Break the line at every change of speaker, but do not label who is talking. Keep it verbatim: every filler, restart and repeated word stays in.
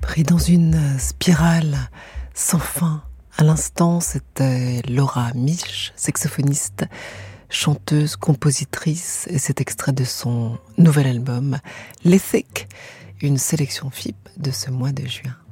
pris dans une spirale sans fin. À l'instant, c'était Laura Misch, saxophoniste, chanteuse, compositrice, et cet extrait de son nouvel album, L'Ethic, une sélection F I P de ce mois de juin.